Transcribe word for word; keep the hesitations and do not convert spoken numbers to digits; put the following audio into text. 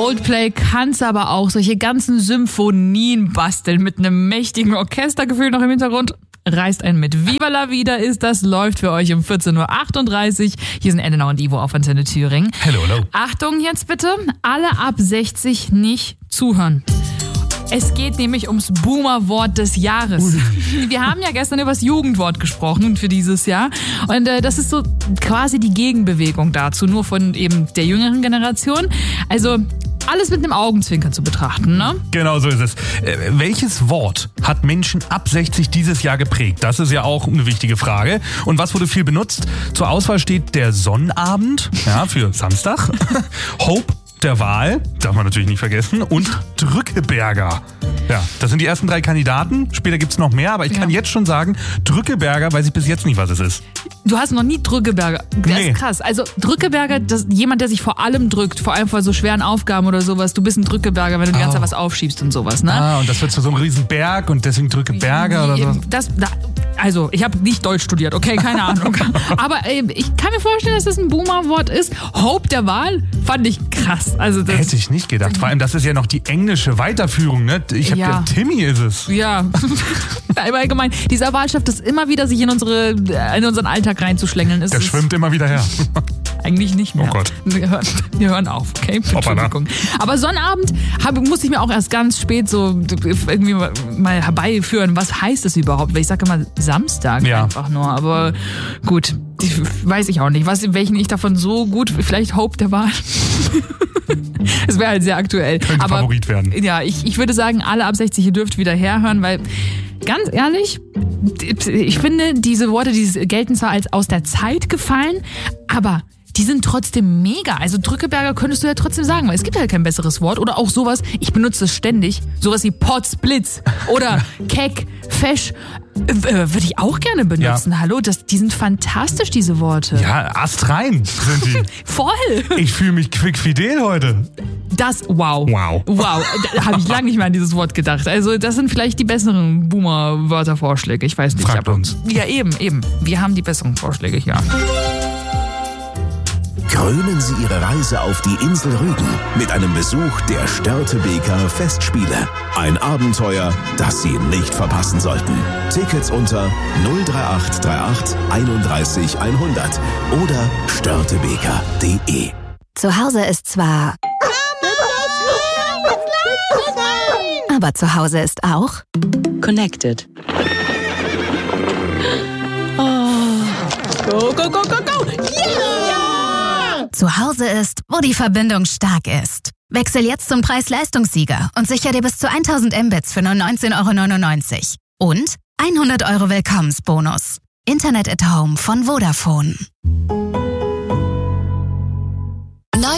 Coldplay kann's aber auch. Solche ganzen Symphonien basteln mit einem mächtigen Orchestergefühl noch im Hintergrund. Reißt einen mit. Viva la Vida ist das, läuft für euch um vierzehn Uhr achtunddreißig. Hier sind Elena und Ivo auf Antenne Thüringen. Hello, hello. Achtung jetzt bitte, alle ab sechzig nicht zuhören. Es geht nämlich ums Boomer-Wort des Jahres. Ui. Wir haben ja gestern über das Jugendwort gesprochen für dieses Jahr. Und äh, das ist so quasi die Gegenbewegung dazu, nur von eben der jüngeren Generation. Also alles mit einem Augenzwinkern zu betrachten, ne? Genau so ist es. Äh, welches Wort hat Menschen ab sechzig dieses Jahr geprägt? Das ist ja auch eine wichtige Frage. Und was wurde viel benutzt? Zur Auswahl steht der Sonnabend, ja, für Samstag, Hope der Wahl, darf man natürlich nicht vergessen, und Drückeberger. Ja, das sind die ersten drei Kandidaten. Später gibt's noch mehr, aber ich kann ja. jetzt schon sagen, Drückeberger weiß ich bis jetzt nicht, was es ist. Du hast noch nie Drückeberger. Das Nee. ist krass. Also Drückeberger, das ist jemand, der sich vor allem drückt, vor allem vor so schweren Aufgaben oder sowas. Du bist ein Drückeberger, wenn du die ganze Zeit was aufschiebst und sowas, ne? Ah, und das wird zu so einem riesen Berg und deswegen Drückeberger oder so. Das, da, also, ich habe nicht Deutsch studiert, okay, keine Ahnung. Aber äh, ich kann mir vorstellen, dass das ein Boomer-Wort ist. Hope der Wahl fand ich krass. Also das, Hätte ich nicht gedacht. Vor allem, das ist ja noch die englische Weiterführung, ne? Ich habe Ja. ja, Timmy ist es. Ja, aber allgemein, diese Wahl schafft es immer wieder, sich in, unsere, in unseren Alltag reinzuschlängeln. Es Der ist schwimmt immer wieder her. eigentlich nicht mehr. Oh Gott. Wir hören, wir hören auf, okay? Hoppala. Entschuldigung. Aber Sonnabend hab, musste ich mir auch erst ganz spät so irgendwie mal, mal herbeiführen. Was heißt das überhaupt? Weil ich sage immer Samstag Ja. einfach nur. Aber gut, ich, weiß ich auch nicht. Was, welchen ich davon so gut, vielleicht Hope der Wahl. Es wäre halt sehr aktuell. Könnte Aber Favorit werden. ja, ich, ich würde sagen, alle ab sechzig, ihr dürft wieder herhören, weil ganz ehrlich, ich finde, diese Worte, die gelten zwar als aus der Zeit gefallen, aber die sind trotzdem mega. Also Drückeberger könntest du ja trotzdem sagen, weil es gibt halt kein besseres Wort. Oder auch sowas, ich benutze es ständig, sowas wie Potzblitz oder Keck, Fesch, äh, würde ich auch gerne benutzen. Ja. Hallo, das, die sind fantastisch, diese Worte. Ja, astrein sind die. Voll. Ich fühle mich quickfidel heute. Das, wow. Wow. Wow, da habe ich lange nicht mehr an dieses Wort gedacht. Also das sind vielleicht die besseren Boomer-Wörtervorschläge. Ich weiß nicht. Fragt aber, uns. Ja, eben, eben. Wir haben die besseren Vorschläge hier. Krönen Sie Ihre Reise auf die Insel Rügen mit einem Besuch der Störtebeker Festspiele. Ein Abenteuer, das Sie nicht verpassen sollten. Tickets unter null drei acht drei acht einunddreißig hundert oder störtebeker punkt de. Zu Hause ist zwar... Aber zu Hause ist auch... Connected. Go, go, go, go, go! Yeah! Zu Hause ist, wo die Verbindung stark ist. Wechsel jetzt zum Preis-Leistungssieger und sichere dir bis zu tausend Mbits für nur neunzehn Euro neunundneunzig. Und hundert Euro Willkommensbonus. Internet at Home von Vodafone.